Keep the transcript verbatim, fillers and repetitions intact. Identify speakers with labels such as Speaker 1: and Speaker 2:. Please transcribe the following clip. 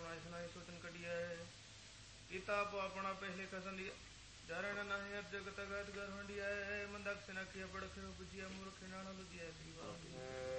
Speaker 1: सुनाए सुनाए सोचन कटिया है गीता आपो अपना पहले कसन लिया जारण नहीं हर जगत गत घर हंडिया है मंदक से नखिया पड़ खिरो बुझिया मूर्ख नाना लुझिया